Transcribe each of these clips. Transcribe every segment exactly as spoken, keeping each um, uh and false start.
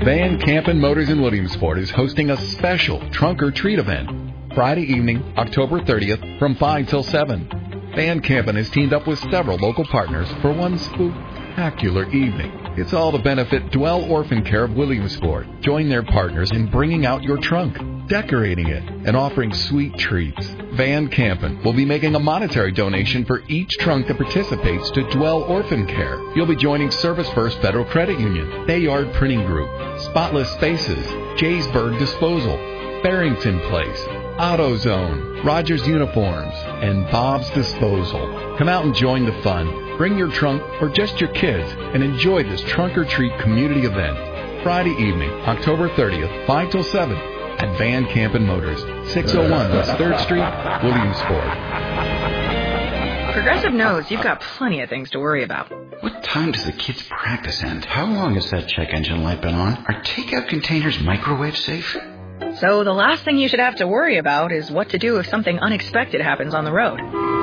Van Campen Motors in Williamsport is hosting a special Trunk or Treat event Friday evening, October thirtieth from five till seven. Van Campen has teamed up with several local partners for one spectacular evening. It's all to benefit Dwell Orphan Care of Williamsport. Join their partners in bringing out your trunk, decorating it, and offering sweet treats. Van Campen will be making a monetary donation for each trunk that participates to Dwell Orphan Care. You'll be joining Service First Federal Credit Union, Bayard Printing Group, Spotless Spaces, Jaysburg Disposal, Barrington Place, AutoZone, Rogers Uniforms, and Bob's Disposal. Come out and join the fun. Bring your trunk or just your kids and enjoy this Trunk or Treat community event. Friday evening, October thirtieth, five till seven at Van Campen Motors, six oh one West third Street, Williamsport. Progressive knows you've got plenty of things to worry about. What time does the kids' practice end? How long has that check engine light been on? Are takeout containers microwave safe? So the last thing you should have to worry about is what to do if something unexpected happens on the road.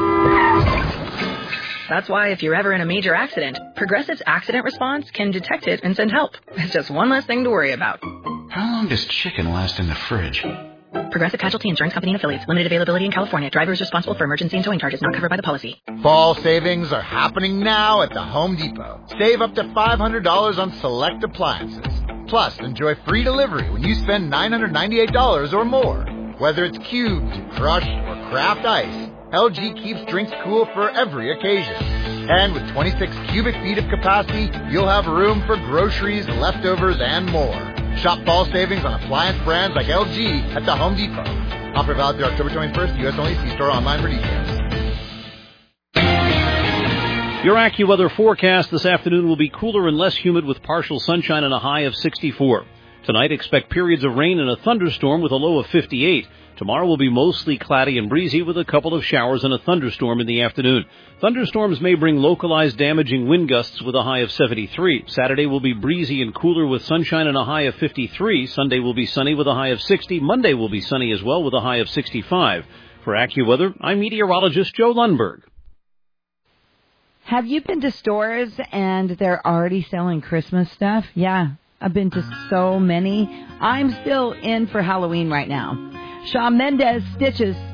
That's why if you're ever in a major accident, Progressive's accident response can detect it and send help. It's just one less thing to worry about. How long does chicken last in the fridge? Progressive Casualty Insurance Company and Affiliates. Limited availability in California. Driver is responsible for emergency and towing charges not covered by the policy. Fall savings are happening now at the Home Depot. Save up to five hundred dollars on select appliances. Plus, enjoy free delivery when you spend nine hundred ninety-eight dollars or more. Whether it's cubed, crushed, or craft ice, L G keeps drinks cool for every occasion. And with twenty-six cubic feet of capacity, you'll have room for groceries, leftovers, and more. Shop fall savings on appliance brands like L G at the Home Depot. Offer valid through October twenty-first. U S only. See store online for details. Your AccuWeather forecast this afternoon will be cooler and less humid with partial sunshine and a high of sixty-four. Tonight, expect periods of rain and a thunderstorm with a low of fifty-eight. Tomorrow will be mostly cloudy and breezy with a couple of showers and a thunderstorm in the afternoon. Thunderstorms may bring localized damaging wind gusts with a high of seventy-three. Saturday will be breezy and cooler with sunshine and a high of fifty-three. Sunday will be sunny with a high of sixty. Monday will be sunny as well with a high of sixty-five. For AccuWeather, I'm meteorologist Joe Lundberg. Have you been to stores and they're already selling Christmas stuff? Yeah, I've been to so many. I'm still in for Halloween right now. Shawn Mendes stitches